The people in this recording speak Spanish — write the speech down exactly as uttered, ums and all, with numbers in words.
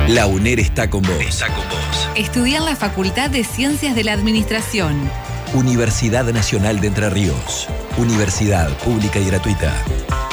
La UNER está con vos. Está con vos. Estudia en la Facultad de Ciencias de la Administración. Universidad Nacional de Entre Ríos. Universidad pública y gratuita.